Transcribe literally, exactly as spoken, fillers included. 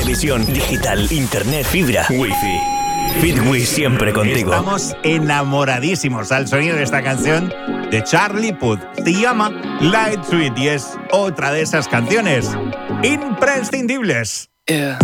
televisión, digital, internet, fibra, wifi. Fitwi siempre contigo. Estamos enamoradísimos al sonido de esta canción de Charlie Puth. Se llama Light Sweet y es otra de esas canciones imprescindibles. Yeah.